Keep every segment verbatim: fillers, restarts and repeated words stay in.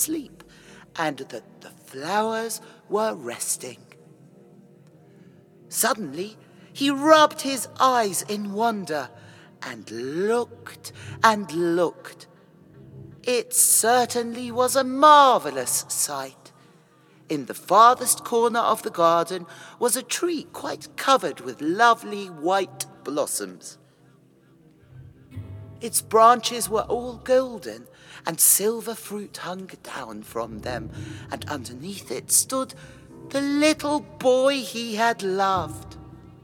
asleep and that the flowers were resting. Suddenly, he rubbed his eyes in wonder and looked and looked. It certainly was a marvelous sight. In the farthest corner of the garden was a tree quite covered with lovely white blossoms. Its branches were all golden, and silver fruit hung down from them, and underneath it stood the little boy he had loved.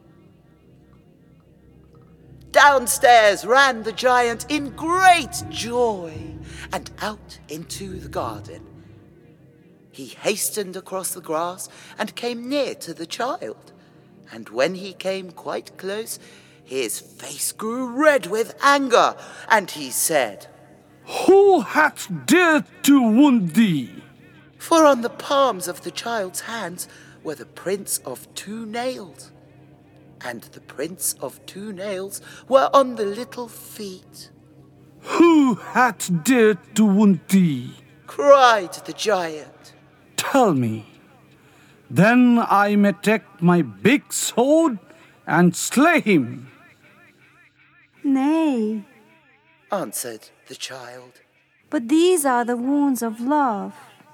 Downstairs ran the giant in great joy, and out into the garden. He hastened across the grass and came near to the child, and when he came quite close, his face grew red with anger, and he said, "Who hath dared to wound thee?" For on the palms of the child's hands were the prints of two nails, and the prints of two nails were on the little feet. "Who hath dared to wound thee?" cried the giant. "Tell me, then I may take my big sword and slay him." "Nay," answered the child, "but these are the wounds of love."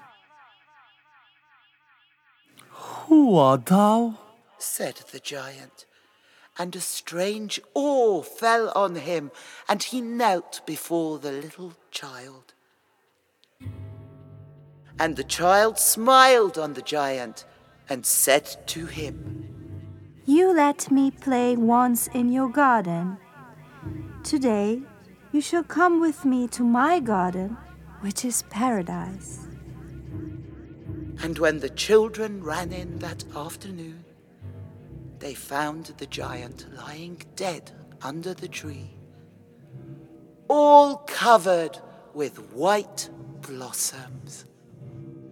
"Who art thou?" said the giant, and a strange awe fell on him, and he knelt before the little child. And the child smiled on the giant and said to him, "You let me play once in your garden. Today you shall come with me to my garden, which is paradise." And when the children ran in that afternoon, they found the giant lying dead under the tree, all covered with white blossoms.